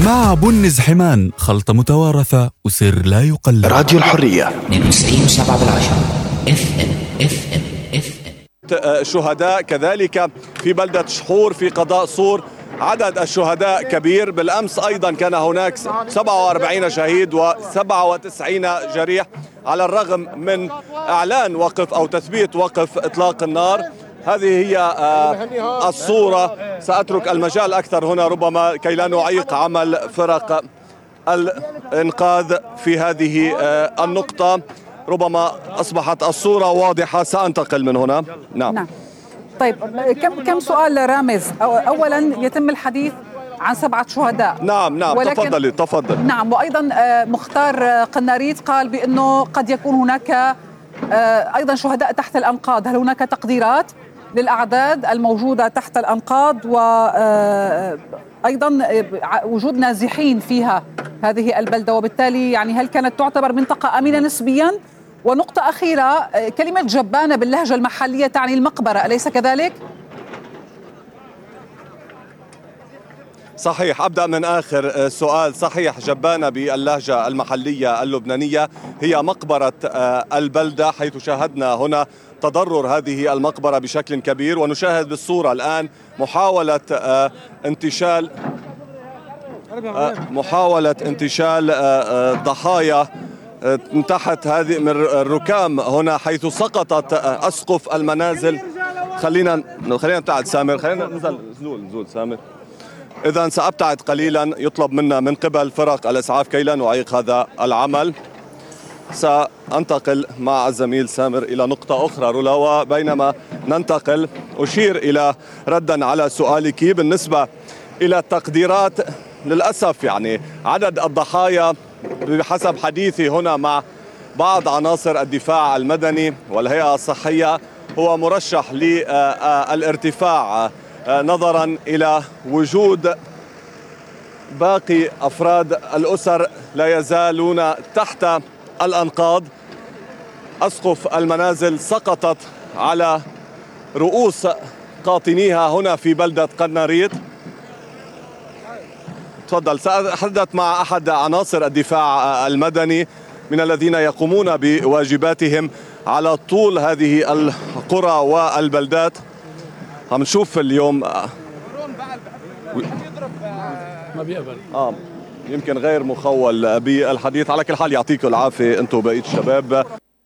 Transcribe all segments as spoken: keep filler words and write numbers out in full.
مع بنز حمان، خلطة متوارثة وسر لا يقلد. راديو الحرية اثنين وتسعين وسبعة بالعشرة اف ام اف ام اف ام. شهداء كذلك في بلدة شحور في قضاء صور، عدد الشهداء كبير. بالأمس أيضا كان هناك سبعة وأربعين شهيد وسبعة وتسعين جريح، على الرغم من إعلان وقف أو تثبيت وقف إطلاق النار. هذه هي الصورة. سأترك المجال أكثر هنا ربما كي لا نعيق عمل فرق الإنقاذ في هذه النقطة. ربما أصبحت الصورة واضحة، سأنتقل من هنا. نعم, نعم. طيب كم كم سؤال رامز. أولا يتم الحديث عن سبعة شهداء. نعم نعم تفضلي تفضل. نعم، وأيضا مختار قناريت قال بأنه قد يكون هناك أيضا شهداء تحت الأنقاض. هل هناك تقديرات للأعداد الموجودة تحت الأنقاض وأيضا وجود نازحين فيها هذه البلدة، وبالتالي يعني هل كانت تعتبر منطقة آمنة نسبيا؟ ونقطة أخيرة، كلمة جبانة باللهجة المحلية تعني المقبرة، أليس كذلك؟ صحيح. أبدأ من آخر سؤال. صحيح، جبانة باللهجة المحلية اللبنانية هي مقبرة البلدة، حيث شاهدنا هنا تضرر هذه المقبرة بشكل كبير، ونشاهد بالصورة الآن محاولة انتشال محاولة انتشال ضحايا من تحت هذه من الركام هنا، حيث سقطت أسقف المنازل. خلينا خلينا نبتعد سامر، خلينا ننزل نزول نزول سامر. إذا سأبتعد قليلا، يطلب منا من قبل فرق الإسعاف كي لا نعيق هذا العمل. سأنتقل مع الزميل سامر إلى نقطة أخرى رولا، وبينما ننتقل أشير إلى ردا على سؤالك بالنسبة إلى التقديرات. للأسف يعني عدد الضحايا بحسب حديثي هنا مع بعض عناصر الدفاع المدني والهيئة الصحية هو مرشح للارتفاع، نظرا إلى وجود باقي أفراد الأسر لا يزالون تحت الأنقاض. أسقف المنازل سقطت على رؤوس قاطنيها هنا في بلدة قناريت. تفضل. سأتحدث مع أحد عناصر الدفاع المدني من الذين يقومون بواجباتهم على طول هذه القرى والبلدات. عم نشوف اليوم ما بيقبل آه يمكن غير مخول بالحديث. على كل حال يعطيكم العافية أنتم بقية الشباب.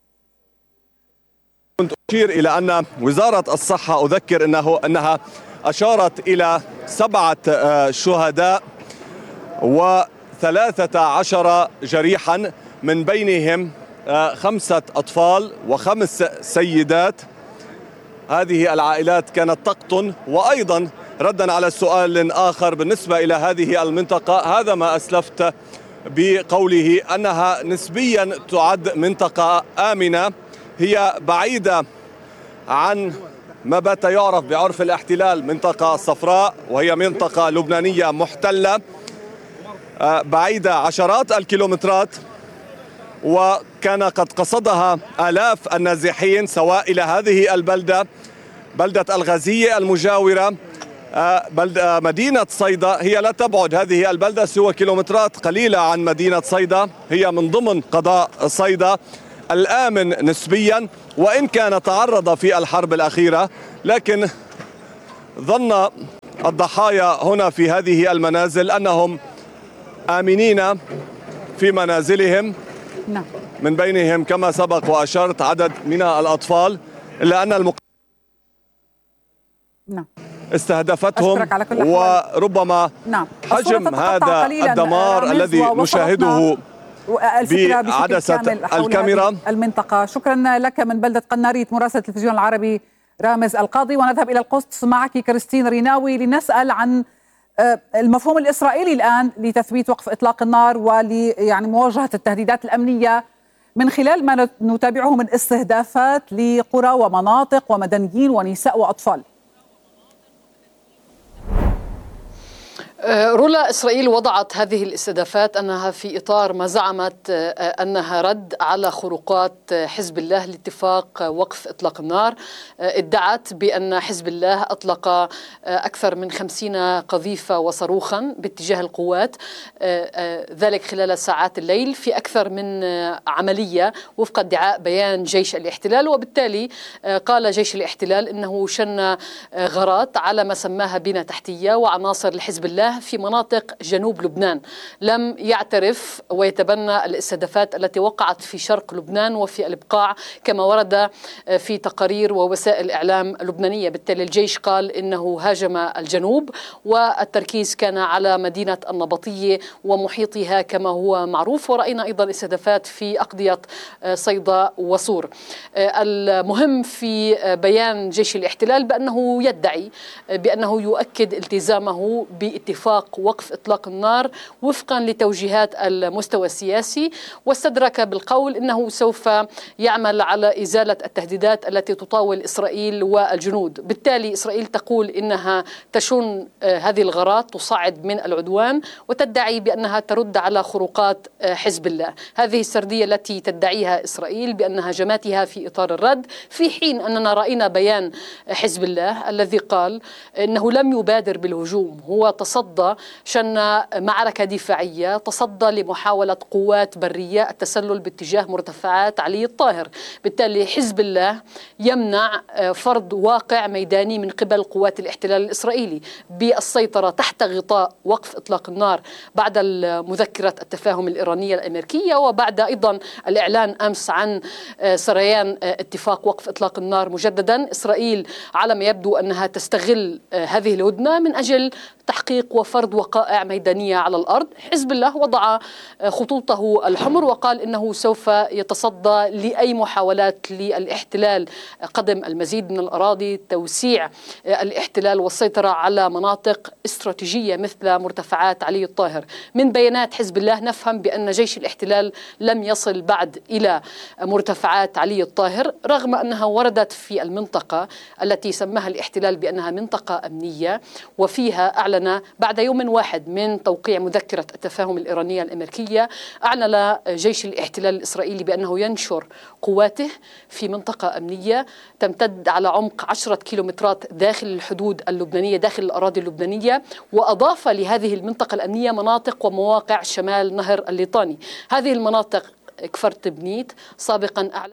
كنت أشير إلى أن وزارة الصحة أذكر أنه أنها أشارت إلى سبعة شهداء وثلاثة عشر جريحا، من بينهم خمسة أطفال وخمس سيدات. هذه العائلات كانت تقطن. وأيضا ردا على سؤال آخر بالنسبة إلى هذه المنطقة، هذا ما أسلفت بقوله أنها نسبيا تعد منطقة آمنة، هي بعيدة عن ما بات يعرف بعرف الاحتلال منطقة صفراء، وهي منطقة لبنانية محتلة بعيدة عشرات الكيلومترات، وكان قد قصدها آلاف النازحين سواء إلى هذه البلدة، بلدة الغازية المجاورة، بلدة مدينة صيدا. هي لا تبعد هذه البلدة سوى كيلومترات قليلة عن مدينة صيدا، هي من ضمن قضاء صيدا الآمن نسبيا، وإن كان تعرض في الحرب الأخيرة، لكن ظن الضحايا هنا في هذه المنازل أنهم آمنين في منازلهم. نعم. من بينهم كما سبق وأشرت عدد من الأطفال، إلا أن المق... نعم. استهدفتهم، وربما نعم. حجم هذا الدمار الذي نشاهده بعدسة الكاميرا. المنطقة. شكرا لك من بلدة قناريت مراسل التلفزيون العربي رامز القاضي. ونذهب إلى القدس معك كريستين ريناوي لنسأل عن المفهوم الإسرائيلي الآن لتثبيت وقف إطلاق النار ول يعني مواجهة التهديدات الأمنية من خلال ما نتابعه من استهدافات لقرى ومناطق ومدنيين ونساء وأطفال. رولا، إسرائيل وضعت هذه الاستهدافات أنها في إطار ما زعمت أنها رد على خروقات حزب الله لاتفاق وقف إطلاق النار. ادعت بأن حزب الله أطلق أكثر من خمسين قذيفة وصاروخا باتجاه القوات، ذلك خلال ساعات الليل في أكثر من عملية وفق ادعاء بيان جيش الاحتلال. وبالتالي قال جيش الاحتلال أنه شن غارات على ما سماها بنى تحتية وعناصر لحزب الله في مناطق جنوب لبنان. لم يعترف ويتبنى الاستهدافات التي وقعت في شرق لبنان وفي البقاع كما ورد في تقارير ووسائل إعلام لبنانية. بالتالي الجيش قال إنه هاجم الجنوب، والتركيز كان على مدينة النبطية ومحيطها كما هو معروف، ورأينا أيضا استهدافات في أقضية صيدا وصور. المهم في بيان جيش الاحتلال بأنه يدعي بأنه يؤكد التزامه باتفاق وقف إطلاق النار وفقا لتوجيهات المستوى السياسي، واستدرك بالقول إنه سوف يعمل على إزالة التهديدات التي تطاول إسرائيل والجنود. بالتالي إسرائيل تقول إنها تشن هذه الغارات، تصعد من العدوان، وتدعي بأنها ترد على خروقات حزب الله. هذه السردية التي تدعيها إسرائيل بأن هجماتها في إطار الرد، في حين أننا رأينا بيان حزب الله الذي قال إنه لم يبادر بالهجوم، هو تصدى شن معركة دفاعية، تصدى لمحاولة قوات برية التسلل باتجاه مرتفعات علي الطاهر. بالتالي حزب الله يمنع فرض واقع ميداني من قبل قوات الاحتلال الإسرائيلي بالسيطرة تحت غطاء وقف إطلاق النار بعد مذكرة التفاهم الإيرانية الأمريكية، وبعد أيضا الإعلان أمس عن سريان اتفاق وقف إطلاق النار مجددا. إسرائيل على ما يبدو أنها تستغل هذه الهدنة من أجل تحقيق وفرض وقائع ميدانية على الأرض. حزب الله وضع خطوطه الحمر وقال إنه سوف يتصدى لأي محاولات للاحتلال قدم المزيد من الأراضي، توسيع الاحتلال والسيطرة على مناطق استراتيجية مثل مرتفعات علي الطاهر. من بيانات حزب الله نفهم بأن جيش الاحتلال لم يصل بعد إلى مرتفعات علي الطاهر، رغم أنها وردت في المنطقة التي سماها الاحتلال بأنها منطقة أمنية، وفيها أعلن بعد يوم واحد من توقيع مذكرة التفاهم الإيرانية الأمريكية، أعلن جيش الاحتلال الإسرائيلي بأنه ينشر قواته في منطقة أمنية تمتد على عمق عشرة كيلومترات داخل الحدود اللبنانية، داخل الأراضي اللبنانية، وأضاف لهذه المنطقة الأمنية مناطق ومواقع شمال نهر الليطاني. هذه المناطق كفر تبنيت سابقا أعلن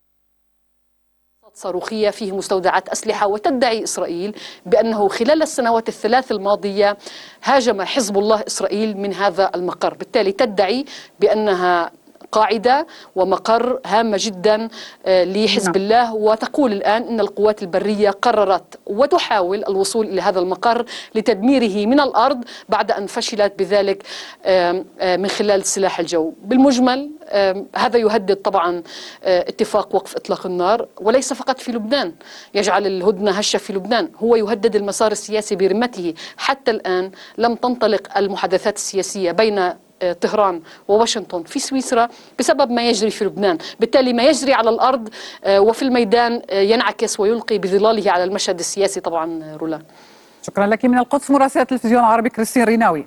صاروخية فيه مستودعات أسلحة، وتدعي إسرائيل بأنه خلال السنوات الثلاث الماضية هاجم حزب الله إسرائيل من هذا المقر. بالتالي تدعي بأنها قاعدة ومقر هامة جدا لحزب الله، وتقول الآن أن القوات البرية قررت وتحاول الوصول إلى هذا المقر لتدميره من الأرض بعد أن فشلت بذلك من خلال سلاح الجو. بالمجمل هذا يهدد طبعا اتفاق وقف إطلاق النار، وليس فقط في لبنان، يجعل الهدنة هشة في لبنان، هو يهدد المسار السياسي برمته. حتى الآن لم تنطلق المحادثات السياسية بين طهران وواشنطن في سويسرا بسبب ما يجري في لبنان. بالتالي ما يجري على الأرض وفي الميدان ينعكس ويلقي بظلاله على المشهد السياسي. طبعا رولا، شكرا لك. من القدس مراسلة التلفزيون العربي كريستين ريناوي.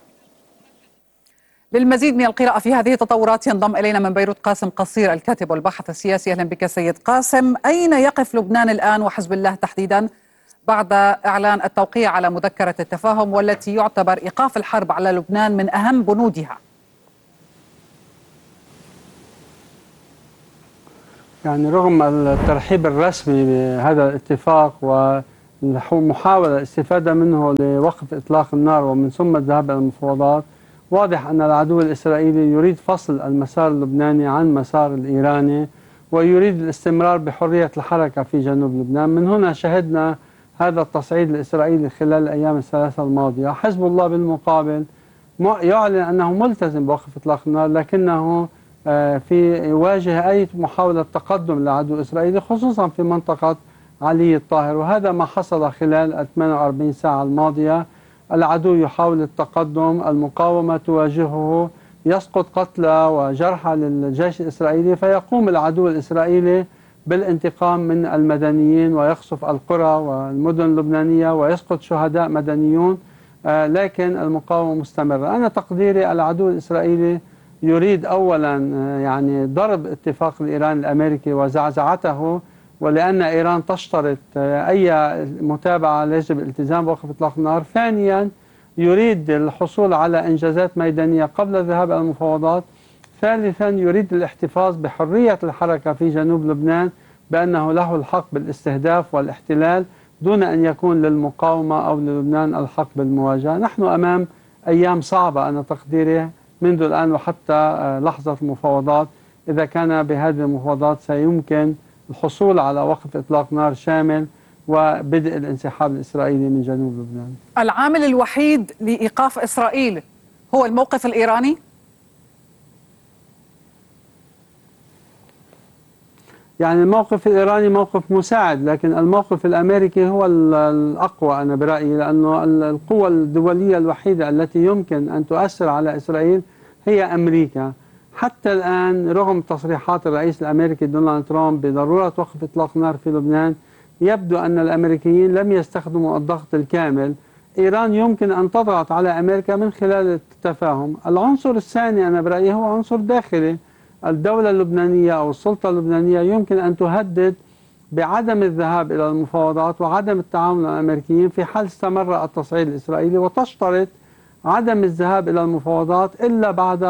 للمزيد من القراءة في هذه التطورات ينضم إلينا من بيروت قاسم قصير الكاتب والباحث السياسي. أهلا بك سيد قاسم. أين يقف لبنان الآن وحزب الله تحديدا بعد إعلان التوقيع على مذكرة التفاهم والتي يعتبر إيقاف الحرب على لبنان من أهم بنودها؟ يعني رغم الترحيب الرسمي بهذا الاتفاق ومحاولة الاستفادة منه لوقف إطلاق النار ومن ثم الذهاب إلى المفاوضات، واضح أن العدو الإسرائيلي يريد فصل المسار اللبناني عن المسار الإيراني ويريد الاستمرار بحرية الحركة في جنوب لبنان. من هنا شهدنا هذا التصعيد الإسرائيلي خلال الأيام الثلاثة الماضية. حزب الله بالمقابل يعلن أنه ملتزم بوقف إطلاق النار، لكنه في يواجه أي محاولة تقدم للعدو الإسرائيلي خصوصا في منطقة علي الطاهر، وهذا ما حصل خلال الثمانية وأربعين ساعة الماضية. العدو يحاول التقدم، المقاومة تواجهه، يسقط قتلى وجرحى للجيش الإسرائيلي، فيقوم العدو الإسرائيلي بالانتقام من المدنيين ويقصف القرى والمدن اللبنانية ويسقط شهداء مدنيون. لكن المقاومة مستمرة. أنا تقديري العدو الإسرائيلي يريد أولا يعني ضرب اتفاق الإيراني الأمريكي وزعزعته، ولأن إيران تشترط أي متابعة يجب الالتزام بوقف إطلاق النار. ثانيا يريد الحصول على إنجازات ميدانية قبل الذهاب إلى المفاوضات. ثالثا يريد الاحتفاظ بحرية الحركة في جنوب لبنان، بأنه له الحق بالاستهداف والاحتلال دون أن يكون للمقاومة أو للبنان الحق بالمواجهة. نحن أمام أيام صعبة أنا تقديري منذ الآن وحتى لحظة المفاوضات، إذا كان بهذه المفاوضات سيمكن الحصول على وقف إطلاق نار شامل وبدء الانسحاب الإسرائيلي من جنوب لبنان. العامل الوحيد لإيقاف إسرائيل هو الموقف الإيراني؟ يعني الموقف الإيراني موقف مساعد، لكن الموقف الأمريكي هو الأقوى أنا برأيي، لأنه القوى الدولية الوحيدة التي يمكن أن تؤثر على إسرائيل هي أمريكا. حتى الآن رغم تصريحات الرئيس الأمريكي دونالد ترامب بضرورة وقف إطلاق نار في لبنان، يبدو أن الأمريكيين لم يستخدموا الضغط الكامل. إيران يمكن أن تضغط على أمريكا من خلال التفاهم. العنصر الثاني أنا برأيي هو عنصر داخلي. الدولة اللبنانية أو السلطة اللبنانية يمكن أن تهدد بعدم الذهاب إلى المفاوضات وعدم التعاون مع الأمريكيين في حال استمر التصعيد الإسرائيلي، وتشترط عدم الذهاب إلى المفاوضات إلا بعد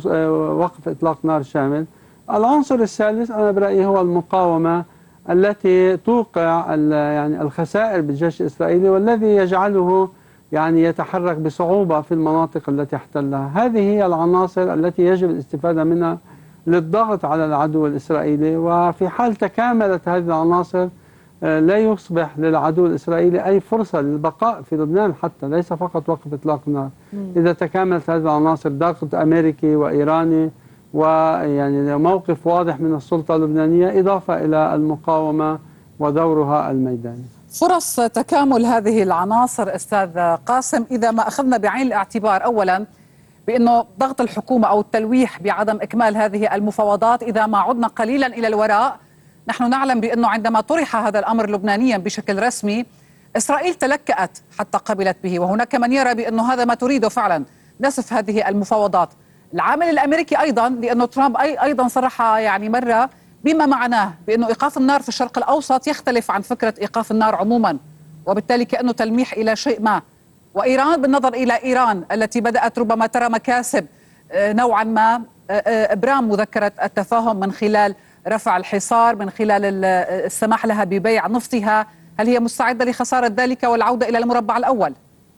وقف إطلاق نار شامل. العنصر الثالث أنا برأيي هو المقاومة التي توقع يعني الخسائر بالجيش الإسرائيلي، والذي يجعله يعني يتحرك بصعوبة في المناطق التي احتلها. هذه هي العناصر التي يجب الاستفادة منها للضغط على العدو الإسرائيلي، وفي حال تكاملت هذه العناصر لا يصبح للعدو الإسرائيلي أي فرصة للبقاء في لبنان، حتى ليس فقط وقف إطلاق النار. إذا تكاملت هذه العناصر، ضغط أمريكي وإيراني ويعني موقف واضح من السلطة اللبنانية إضافة إلى المقاومة ودورها الميداني. فرص تكامل هذه العناصر أستاذ قاسم، إذا ما أخذنا بعين الاعتبار أولا بأنه ضغط الحكومة أو التلويح بعدم إكمال هذه المفاوضات، إذا ما عدنا قليلا إلى الوراء نحن نعلم بأنه عندما طرح هذا الأمر لبنانيا بشكل رسمي إسرائيل تلكأت حتى قبلت به، وهناك من يرى بأنه هذا ما تريده فعلا، نسف هذه المفاوضات. العامل الأمريكي أيضا، لأنه ترامب أي أيضا صرح يعني مرة بما معناه بأنه إيقاف النار في الشرق الأوسط يختلف عن فكرة إيقاف النار عموما، وبالتالي كأنه تلميح إلى شيء ما. وإيران بالنظر إلى إيران التي بدأت ربما ترى مكاسب نوعا ما إبرام مذكرة التفاهم من خلال رفع الحصار، من خلال السماح لها ببيع نفطها، هل هي مستعدة لخسارة ذلك والعودة إلى المربع الأول؟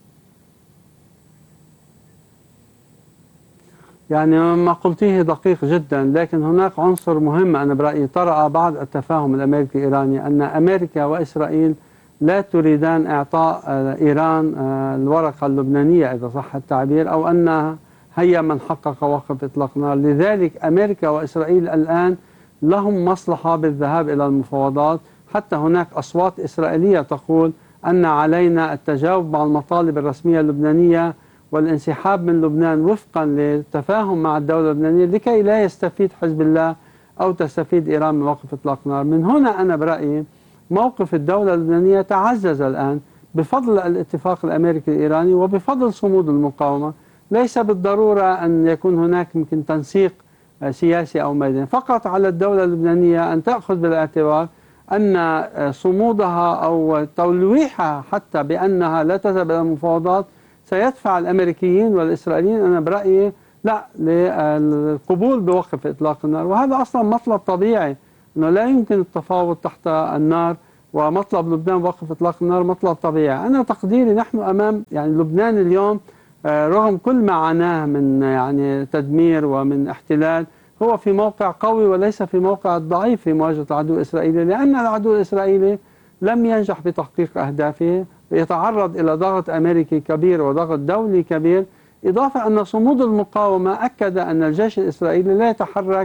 يعني ما قلتيه دقيق جدا، لكن هناك عنصر مهم أنا برأيي طرأ بعد التفاهم الأمريكي الإيراني، أن أمريكا وإسرائيل لا تريدان إعطاء إيران الورقة اللبنانية إذا صح التعبير، أو أنها هي من حقق وقف إطلاق نار. لذلك أمريكا وإسرائيل الآن لهم مصلحة بالذهاب إلى المفاوضات. حتى هناك أصوات إسرائيلية تقول أن علينا التجاوب مع المطالب الرسمية اللبنانية والانسحاب من لبنان وفقا للتفاهم مع الدولة اللبنانية لكي لا يستفيد حزب الله أو تستفيد إيران من وقف إطلاق نار. من هنا أنا برأيي موقف الدولة اللبنانية تعزز الآن بفضل الاتفاق الأمريكي الإيراني وبفضل صمود المقاومة. ليس بالضرورة أن يكون هناك يمكن تنسيق سياسي أو ميداني، فقط على الدولة اللبنانية أن تأخذ بالاعتبار أن صمودها أو تلويحها حتى بأنها لا تذهب إلى المفاوضات سيدفع الأمريكيين والإسرائيليين أنا برأيي لا للقبول بوقف إطلاق النار، وهذا أصلا مطلب طبيعي، أنه لا يمكن التفاوض تحت النار، ومطلب لبنان بوقف إطلاق النار مطلب طبيعي. أنا تقديري نحن أمام يعني لبنان اليوم رغم كل ما عاناه من يعني تدمير ومن احتلال هو في موقع قوي وليس في موقع ضعيف في مواجهة العدو الإسرائيلي، لأن العدو الإسرائيلي لم ينجح بتحقيق أهدافه، يتعرض إلى ضغط أمريكي كبير وضغط دولي كبير، إضافة أن صمود المقاومة أكد أن الجيش الإسرائيلي لا يتحرك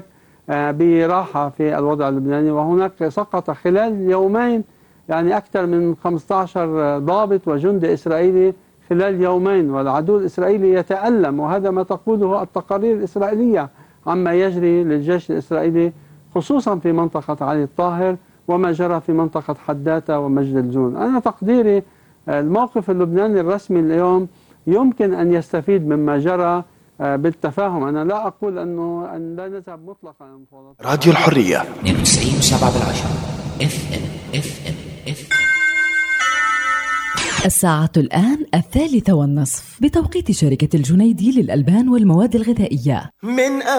براحة في الوضع اللبناني. وهناك سقط خلال يومين يعني أكثر من خمسة عشر ضابط وجندي إسرائيلي خلال يومين، والعدو الإسرائيلي يتألم، وهذا ما تقوله التقارير الإسرائيلية عما يجري للجيش الإسرائيلي خصوصا في منطقة علي الطاهر وما جرى في منطقة حداثة ومجد الزون. أنا تقديري الموقف اللبناني الرسمي اليوم يمكن أن يستفيد مما جرى بالتفاهم. أنا لا أقول أنه أن لا نذهب مطلقا عن المفاوضات. راديو الحرية اثنين وتسعين وسبعة بالعشرة اف ام اف ام اف ام. الساعة الآن الثالثة والنصف بتوقيت شركة الجنيدي للألبان والمواد الغذائية. من